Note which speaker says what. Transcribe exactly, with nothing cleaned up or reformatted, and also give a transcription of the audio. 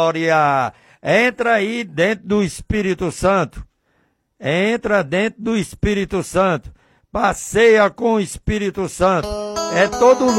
Speaker 1: glória. Entra aí dentro do Espírito Santo. Entra dentro do Espírito Santo. Passeia com o Espírito Santo. É todo